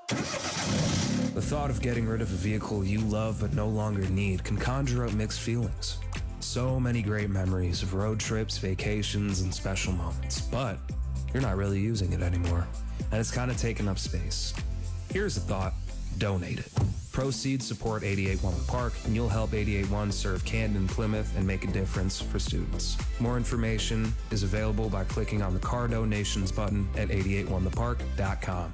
The thought of getting rid of a vehicle you love but no longer need can conjure up mixed feelings. So many great memories of road trips, vacations, and special moments, but you're not really using it anymore, and it's kind of taking up space. Here's a thought: donate it. Proceeds support 881 The Park, and you'll help 881 serve Camden, Plymouth, and make a difference for students. More information is available by clicking on the car donations button at 881thepark.com.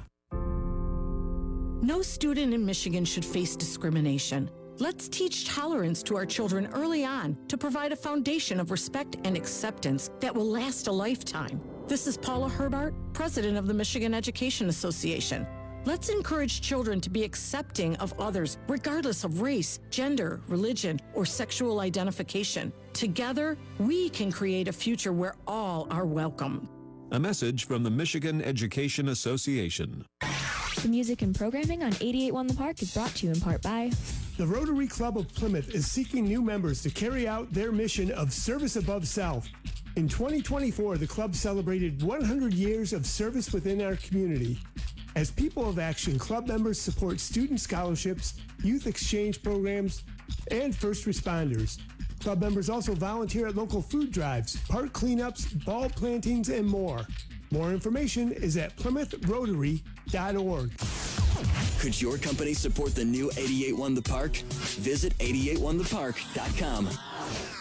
No student in Michigan should face discrimination. Let's teach tolerance to our children early on to provide a foundation of respect and acceptance that will last a lifetime. This is Paula Herbart, president of the Michigan Education Association. Let's encourage children to be accepting of others, regardless of race, gender, religion, or sexual identification. Together, we can create a future where all are welcome. A message from the Michigan Education Association. The music and programming on 88.1 The Park is brought to you in part by the Rotary Club of Plymouth is seeking new members to carry out their mission of service above self. In 2024, the club celebrated 100 years of service within our community. As People of Action, club members support student scholarships, youth exchange programs, and first responders. Club members also volunteer at local food drives, park cleanups, ball plantings, and more. More information is at PlymouthRotary.org. Could your company support the new 88.1 The Park? Visit 88onethepark.com.